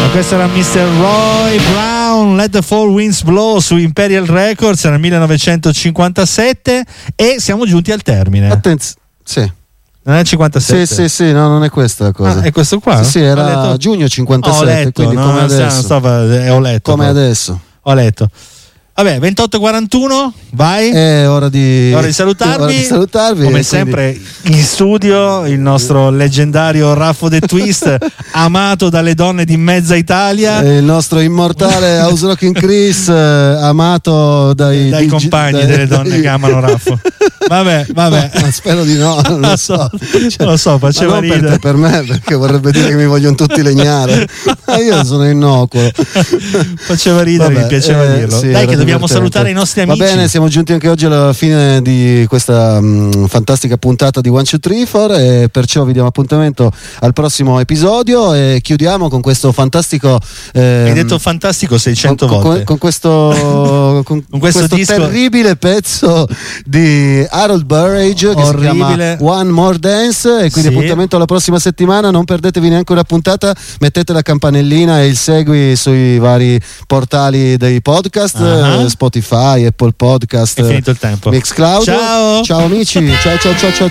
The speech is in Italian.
Questo era Mr. Roy Brown, Let the Four Winds Blow su Imperial Records nel 1957 e siamo giunti al termine. Sì. Non è il 57? Sì, no, non è questa la cosa. È questo qua? Sì, era giugno 57, ho letto, quindi come adesso. Ho letto. Come adesso. Ho letto. Vabbè, 28:41, vai. È ora di salutarvi. Come quindi... sempre in studio il nostro leggendario Raffo The Twist, amato dalle donne di mezza Italia. Il nostro immortale House Rocking Chris, amato dai compagni delle donne che amano Raffo. Vabbè. No, spero di no, non lo so. Lo so, faceva ridere. Per me, perché vorrebbe dire che mi vogliono tutti legnare. Ma io sono innocuo. Faceva ridere, mi piaceva dirlo. Sì, dai, che dobbiamo salutare i nostri amici. Va bene, siamo giunti anche oggi alla fine di questa fantastica puntata di 1, 2, 3, 4 e perciò vi diamo appuntamento al prossimo episodio e chiudiamo con questo fantastico hai detto fantastico 600 volte con questo disco, terribile pezzo di Harold Burrage che orribile. si chiama One More Dance e quindi appuntamento alla prossima settimana, non perdetevi neanche una puntata, mettete la campanellina e il segui sui vari portali dei podcast, Spotify, Apple Podcast, è finito il tempo. Mixcloud. Ciao amici, ciao.